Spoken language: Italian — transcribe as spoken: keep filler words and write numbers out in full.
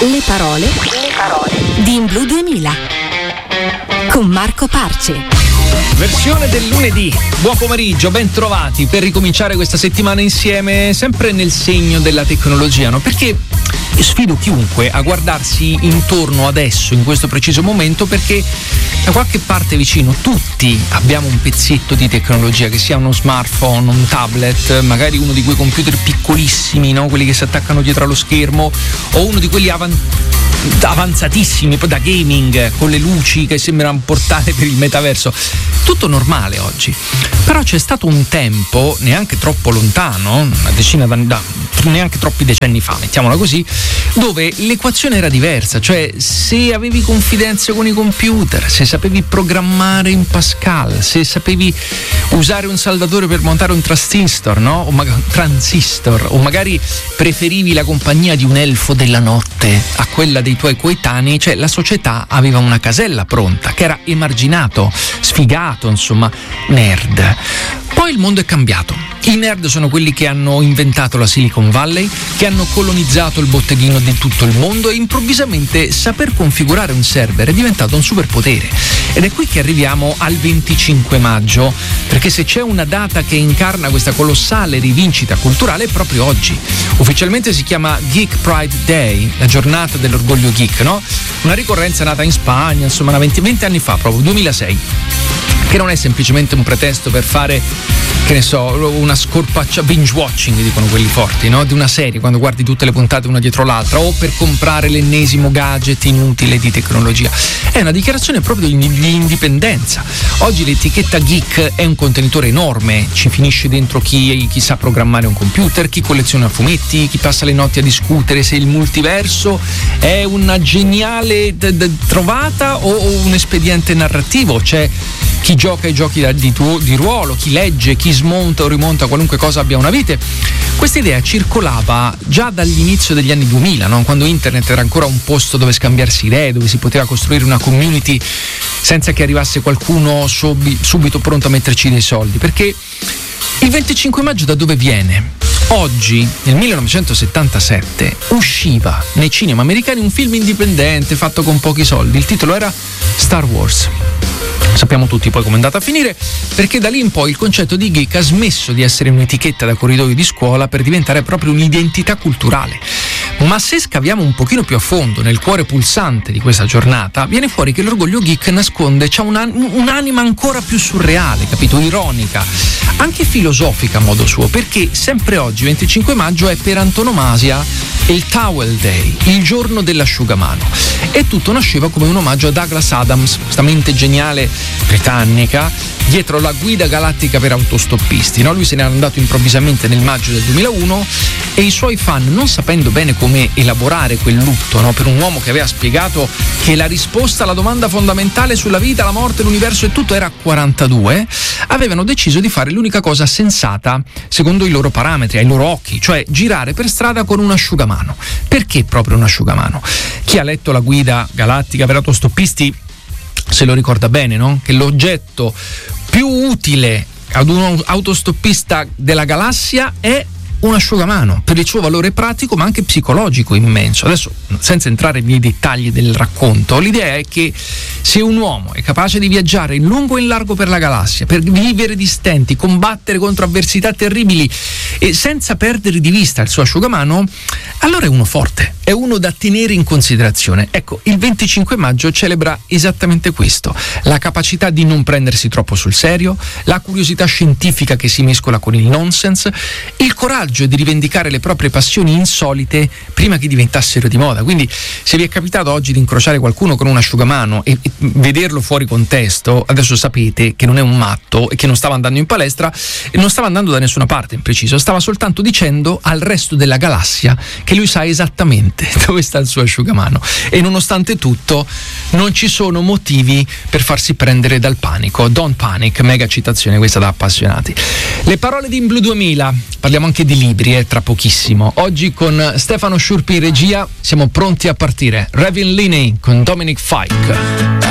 Le parole, le parole di In Blu duemila con Marco Parce. Versione del lunedì. Buon pomeriggio, ben trovati per ricominciare questa settimana insieme, sempre nel segno della tecnologia, no? Perché sfido chiunque a guardarsi intorno adesso, in questo preciso momento, perché da qualche parte vicino tutti abbiamo un pezzetto di tecnologia, che sia uno smartphone, un tablet, magari uno di quei computer piccolissimi, no? Quelli che si attaccano dietro allo schermo, o uno di quelli avan- avanzatissimi da gaming, con le luci che sembrano un portale per il metaverso. Tutto normale oggi. Però c'è stato un tempo, neanche troppo lontano, una decina d'anni, da, neanche troppi decenni fa, mettiamola così, dove l'equazione era diversa. Cioè, se avevi confidenza con i computer, se sapevi programmare in Pascal, se sapevi usare un saldatore per montare un transistor, no? O magari transistor, o magari preferivi la compagnia di un elfo della notte a quella dei tuoi coetanei, cioè la società aveva una casella pronta, che era emarginato, sfigato, insomma, nerd. Poi il mondo è cambiato. I nerd sono quelli che hanno inventato la Silicon Valley, che hanno colonizzato il botteghino di tutto il mondo, e improvvisamente saper configurare un server è diventato un superpotere. Ed è qui che arriviamo al venticinque maggio, perché se c'è una data che incarna questa colossale rivincita culturale è proprio oggi. Ufficialmente si chiama Geek Pride Day, la giornata dell'orgoglio geek, no? Una ricorrenza nata in Spagna, insomma, venti, venti anni fa, proprio duemilasei. Che non è semplicemente un pretesto per fare, che ne so, una scorpaccia, binge watching, dicono quelli forti, no? Di una serie, quando guardi tutte le puntate una dietro l'altra, o per comprare l'ennesimo gadget inutile di tecnologia. È una dichiarazione proprio di, di indipendenza. Oggi l'etichetta geek è un contenitore enorme, ci finisce dentro chi, chi sa programmare un computer, chi colleziona fumetti, chi passa le notti a discutere se il multiverso è una geniale d- d- trovata o, o un espediente narrativo. C'è chi gioca ai giochi di, tu, di ruolo, chi legge, chi smonta o rimonta qualunque cosa abbia una vite. Questa idea circolava già dall'inizio degli anni duemila, no? Quando internet era ancora un posto dove scambiarsi idee, dove si poteva costruire una community senza che arrivasse qualcuno subi, subito pronto a metterci dei soldi. Perché il venticinque maggio da dove viene? Oggi, nel millenovecentosettantasette, usciva nei cinema americani un film indipendente fatto con pochi soldi. Il titolo era Star Wars. Sappiamo tutti poi come è andata a finire, perché da lì in poi il concetto di geek ha smesso di essere un'etichetta da corridoio di scuola per diventare proprio un'identità culturale. Ma se scaviamo un pochino più a fondo nel cuore pulsante di questa giornata, viene fuori che l'orgoglio geek nasconde, c'ha un, un'anima ancora più surreale, capito? Ironica, anche filosofica a modo suo, perché sempre oggi, venticinque maggio, è per antonomasia il Towel Day, il giorno dell'asciugamano. E tutto nasceva come un omaggio a Douglas Adams, questa mente geniale britannica dietro la guida galattica per autostoppisti, no? Lui se n'è andato improvvisamente nel maggio del duemilauno e i suoi fan, non sapendo bene come elaborare quel lutto, no? Per un uomo che aveva spiegato che la risposta alla domanda fondamentale sulla vita, la morte, l'universo e tutto era quarantadue, avevano deciso di fare l'unica cosa sensata secondo i loro parametri, ai loro occhi, cioè girare per strada con un asciugamano. Perché proprio un asciugamano? Chi ha letto la guida galattica per autostoppisti se lo ricorda bene, no? Che l'oggetto più utile ad un autostoppista della galassia è un asciugamano, per il suo valore pratico ma anche psicologico immenso. Adesso, senza entrare nei dettagli del racconto, l'idea è che se un uomo è capace di viaggiare in lungo e in largo per la galassia, per vivere di stenti, combattere contro avversità terribili e senza perdere di vista il suo asciugamano, allora è uno forte, è uno da tenere in considerazione. Ecco, il venticinque maggio celebra esattamente questo: la capacità di non prendersi troppo sul serio, la curiosità scientifica che si mescola con il nonsense, il coraggio di rivendicare le proprie passioni insolite prima che diventassero di moda. Quindi se vi è capitato oggi di incrociare qualcuno con un asciugamano e, e vederlo fuori contesto, adesso sapete che non è un matto e che non stava andando in palestra e non stava andando da nessuna parte in preciso, stava soltanto dicendo al resto della galassia che lui sa esattamente dove sta il suo asciugamano, e nonostante tutto non ci sono motivi per farsi prendere dal panico. Don't panic, mega citazione questa da appassionati. Le parole di In Blu duemila, parliamo anche di libri, eh, tra pochissimo. Oggi con Stefano Sciurpi in regia, siamo pronti a partire. Ravin Linney con Dominic Fike.